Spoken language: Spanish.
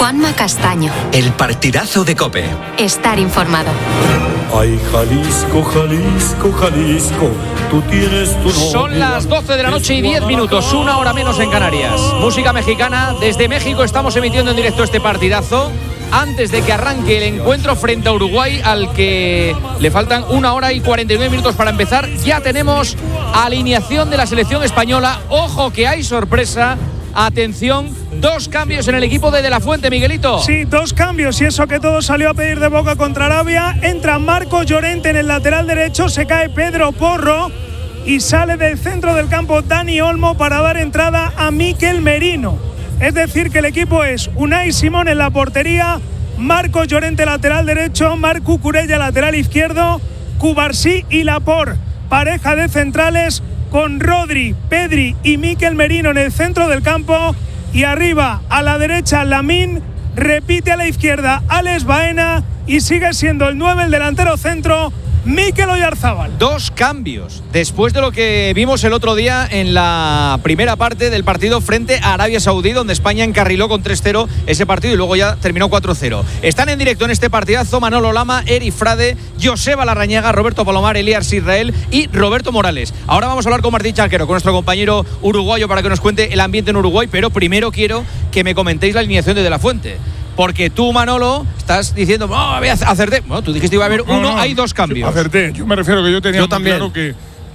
Juanma Castaño. El partidazo de COPE. Estar informado. Ay, Jalisco, Jalisco, Jalisco, tú tienes tu nombre. Son las 12 de la noche y 10 minutos, una hora menos en Canarias. Música mexicana. Desde México estamos emitiendo en directo este partidazo antes de que arranque el encuentro frente a Uruguay, al que le faltan 1 hora y 49 minutos para empezar. Ya tenemos alineación de la selección española. Ojo que hay sorpresa. Atención, 2 cambios en el equipo de la Fuente, Miguelito. Sí, 2 cambios, y eso que todo salió a pedir de boca contra Arabia. Entra Marco Llorente en el lateral derecho, se cae Pedro Porro y sale del centro del campo Dani Olmo para dar entrada a Mikel Merino. Es decir, que el equipo es Unai Simón en la portería, Marco Llorente lateral derecho, Marc Cucurella lateral izquierdo, Cubarsí y Laporte, pareja de centrales, con Rodri, Pedri y Mikel Merino en el centro del campo, y arriba a la derecha Lamine, repite a la izquierda Alex Baena y sigue siendo el 9 el delantero centro Mikel Oyarzábal. 2 cambios después de lo que vimos el otro día en la primera parte del partido frente a Arabia Saudí, donde España encarriló con 3-0 ese partido y luego ya terminó 4-0. Están en directo en este partidazo Manolo Lama, Eri Frade, Joseba Larrañaga, Roberto Palomar, Elías Israel y Roberto Morales. Ahora vamos a hablar con Martín Charquero, con nuestro compañero uruguayo, para que nos cuente el ambiente en Uruguay, pero primero quiero que me comentéis la alineación de la Fuente. Porque tú, Manolo, estás diciendo, acerté. Bueno, tú dijiste que iba a haber uno, hay 2 cambios. Acerté. Yo me refiero que yo tenía muy claro